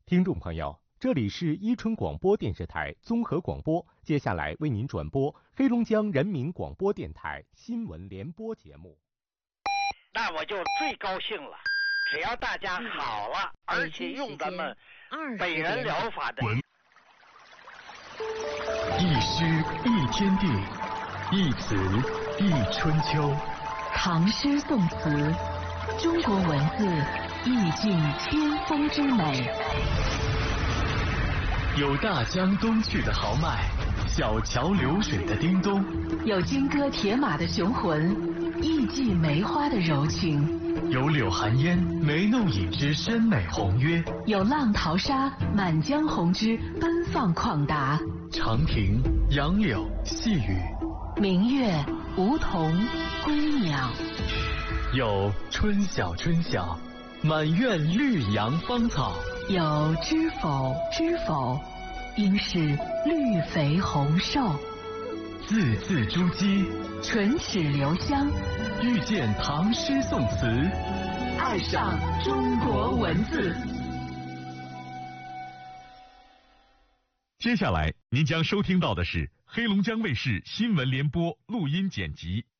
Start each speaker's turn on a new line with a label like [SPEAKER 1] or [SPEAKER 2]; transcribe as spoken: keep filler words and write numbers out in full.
[SPEAKER 1] 听众朋友，这里是伊春广播电视台综合广播，接下来为您转播黑龙江人民广播电台新闻联播节目。
[SPEAKER 2] 那我就最高兴了，只要大家好了，而且用咱们北人疗法的。
[SPEAKER 3] 一诗一天地，一词一春秋。
[SPEAKER 4] 唐诗宋词，中国文字意境千峰之美。
[SPEAKER 3] 有大江东去的豪迈，小桥流水的叮咚；
[SPEAKER 4] 有金戈铁马的雄浑，艺伎梅花的柔情；
[SPEAKER 3] 有柳寒烟眉弄影之深美宏约；
[SPEAKER 4] 有浪淘沙满江红之奔放旷达。
[SPEAKER 3] 长亭、杨柳、细雨，
[SPEAKER 4] 明月、梧桐、归鸟。
[SPEAKER 3] 有春晓春晓，满院绿杨芳草；
[SPEAKER 4] 有知否知否，应是绿肥红瘦。
[SPEAKER 3] 字字珠玑，
[SPEAKER 4] 唇齿留香，
[SPEAKER 3] 遇见唐诗宋词，
[SPEAKER 4] 爱上中国文字。
[SPEAKER 5] 接下来您将收听到的是黑龙江卫视新闻联播录音剪辑。